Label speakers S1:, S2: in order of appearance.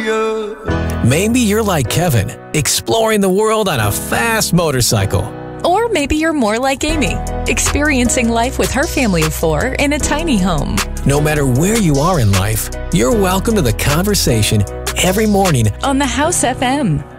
S1: Maybe you're like Kevin, exploring the world on a fast motorcycle.
S2: Or maybe you're more like Amy, experiencing life with her family of 4 in a tiny home.
S1: No matter where you are in life, you're welcome to the conversation every morning
S2: On the House FM.